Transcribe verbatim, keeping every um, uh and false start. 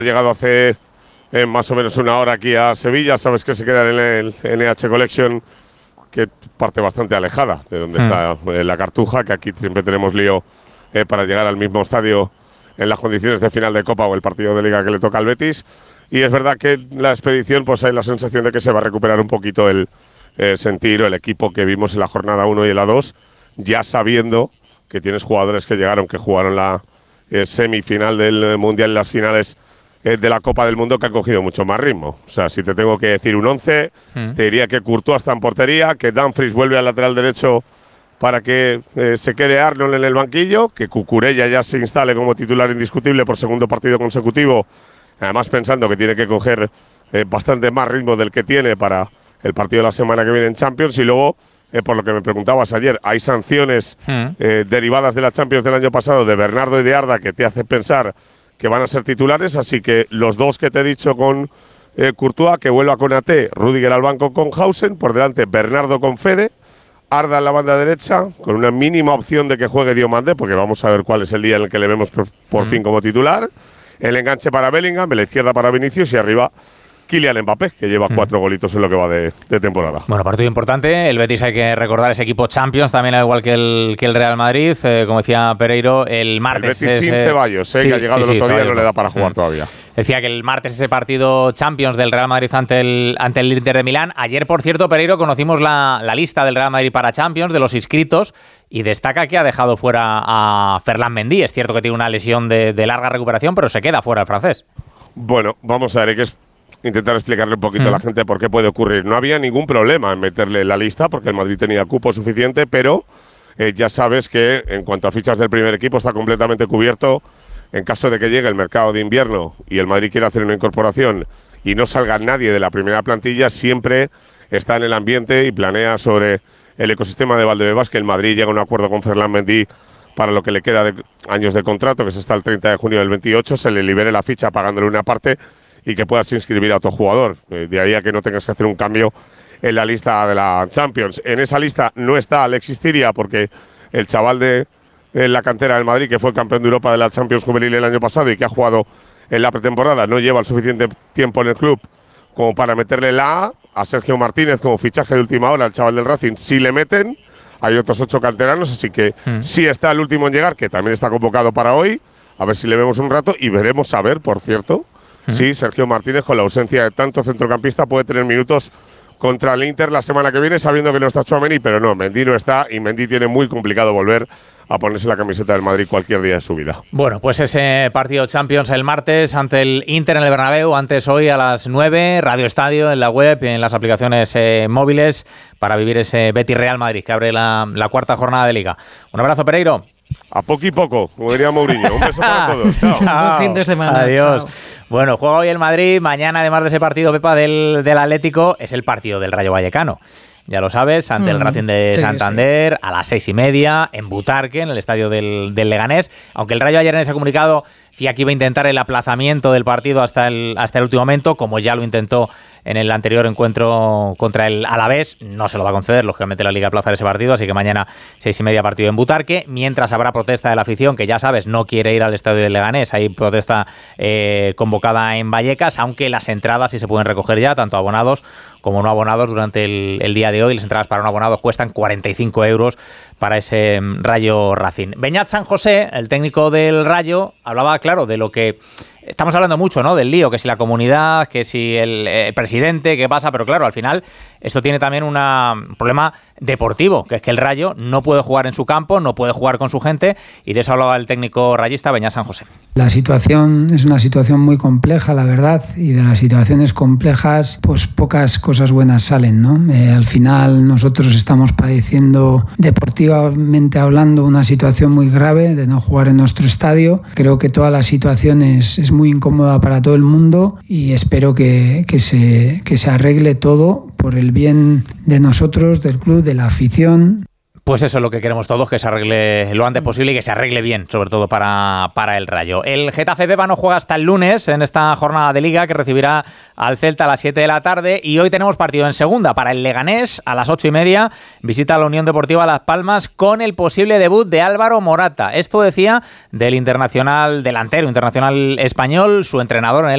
He llegado hace eh, más o menos una hora aquí a Sevilla. Sabes que se queda en el N H Collection, que parte bastante alejada de donde mm. está eh, la Cartuja, que aquí siempre tenemos lío eh, para llegar al mismo estadio en las condiciones de final de Copa o el partido de Liga que le toca al Betis. Y es verdad que la expedición, pues hay la sensación de que se va a recuperar un poquito el eh, sentir, el equipo que vimos en la jornada uno y en la dos, ya sabiendo que tienes jugadores que llegaron, que jugaron la eh, semifinal del Mundial y las finales eh, de la Copa del Mundo, que han cogido mucho más ritmo. O sea, si te tengo que decir un once, mm. te diría que Courtois está en portería, que Dumfries vuelve al lateral derecho para que eh, se quede Arnold en el banquillo, que Cucurella ya se instale como titular indiscutible por segundo partido consecutivo, además pensando que tiene que coger eh, bastante más ritmo del que tiene para el partido de la semana que viene en Champions. Y luego, eh, por lo que me preguntabas ayer, hay sanciones mm. eh, derivadas de la Champions del año pasado de Bernardo y de Arda que te hacen pensar que van a ser titulares, así que los dos que te he dicho con eh, Courtois, que vuelva con A T, Rüdiger al banco con Hausen, por delante Bernardo con Fede, Arda en la banda derecha, con una mínima opción de que juegue Diomande, porque vamos a ver cuál es el día en el que le vemos por, por mm. fin como titular. El enganche para Bellingham, la izquierda para Vinicius y arriba Kylian Mbappé, que lleva mm. cuatro golitos en lo que va de, de temporada. Bueno, partido importante. El Betis, hay que recordar, ese equipo Champions, también al igual que el, que el Real Madrid. Eh, como decía Pereiro, el martes... El Betis es, sin eh, Ceballos, eh, sí, que ha llegado sí, el otro sí, día y Ceballos, no le da para jugar mm. todavía. Decía que el martes ese partido Champions del Real Madrid ante el, ante el Inter de Milán. Ayer, por cierto, Pereiro, conocimos la, la lista del Real Madrid para Champions, de los inscritos, y destaca que ha dejado fuera a Ferland Mendy. Es cierto que tiene una lesión de, de larga recuperación, pero se queda fuera el francés. Bueno, vamos a ver, hay que intentar explicarle un poquito mm. a la gente por qué puede ocurrir. No había ningún problema en meterle en la lista, porque el Madrid tenía cupo suficiente, pero eh, ya sabes que en cuanto a fichas del primer equipo está completamente cubierto. En caso de que llegue el mercado de invierno y el Madrid quiera hacer una incorporación y no salga nadie de la primera plantilla, siempre está en el ambiente y planea sobre el ecosistema de Valdebebas que el Madrid llegue a un acuerdo con Ferland Mendy para lo que le queda de años de contrato, que es hasta el treinta de junio del veintiocho, se le libere la ficha pagándole una parte y que puedas inscribir a otro jugador. De ahí a que no tengas que hacer un cambio en la lista de la Champions. En esa lista no está Alexis Tiria, porque el chaval de en la cantera del Madrid, que fue campeón de Europa de la Champions Juvenil el año pasado y que ha jugado en la pretemporada, no lleva el suficiente tiempo en el club como para meterle la A. A Sergio Martínez como fichaje de última hora, el chaval del Racing, sí le meten. Hay otros ocho canteranos, así que mm. sí está el último en llegar, que también está convocado para hoy. A ver si le vemos un rato y veremos a ver, por cierto, mm. si Sergio Martínez, con la ausencia de tanto centrocampista, puede tener minutos contra el Inter la semana que viene, sabiendo que no está Tchouaméni, pero no, Mendy no está y Mendy tiene muy complicado volver a ponerse la camiseta del Madrid cualquier día de su vida. Bueno, pues ese partido Champions el martes ante el Inter en el Bernabéu, antes hoy a las nueve, Radio Estadio, en la web y en las aplicaciones eh, móviles, para vivir ese Betis Real Madrid, que abre la, la cuarta jornada de Liga. Un abrazo, Pereiro. A poco y poco, como diría Mourinho. Un beso para todos. Chao. Chao. Buen fin de semana. Adiós. Chao. Bueno, juega hoy el Madrid. Mañana, además de ese partido, Pepa, del, del Atlético, es el partido del Rayo Vallecano. Ya lo sabes, ante mm, el Racing de sí, Santander, sí. a las seis y media, en Butarque, en el estadio del, del Leganés. Aunque el Rayo ayer en ese comunicado decía que iba a intentar el aplazamiento del partido hasta el, hasta el último momento, como ya lo intentó en el anterior encuentro contra el Alavés. No se lo va a conceder, lógicamente, la Liga aplazar ese partido, así que mañana seis y media partido en Butarque, mientras habrá protesta de la afición, que ya sabes, no quiere ir al estadio del Leganés. Hay protesta eh, convocada en Vallecas, aunque las entradas sí se pueden recoger ya, tanto abonados como no abonados, durante el, el día de hoy. Las entradas para no abonados cuestan cuarenta y cinco euros para ese Rayo Racing. Beñat San José, el técnico del Rayo, hablaba, claro, de lo que... Estamos hablando mucho, ¿no?, del lío, que si la comunidad, que si el, el presidente, qué pasa, pero claro, al final esto tiene también una, un problema deportivo, que es que el Rayo no puede jugar en su campo, no puede jugar con su gente, y de eso hablaba el técnico rayista Beñat San José. La situación es una situación muy compleja, la verdad, y de las situaciones complejas, pues pocas cosas buenas salen, ¿no? Eh, al final nosotros estamos padeciendo, deportivamente hablando, una situación muy grave de no jugar en nuestro estadio. Creo que toda la situación es, es muy incómoda para todo el mundo y espero que, que, se, que se arregle todo por el bien de nosotros, del club, de la afición. Pues eso es lo que queremos todos, que se arregle lo antes posible y que se arregle bien, sobre todo para, para el Rayo. El Getafe Beba no juega hasta el lunes en esta jornada de Liga, que recibirá al Celta a las siete de la tarde, y hoy tenemos partido en segunda para el Leganés a las ocho y media. Visita a la Unión Deportiva Las Palmas con el posible debut de Álvaro Morata. Esto decía del internacional delantero, internacional español, su entrenador en el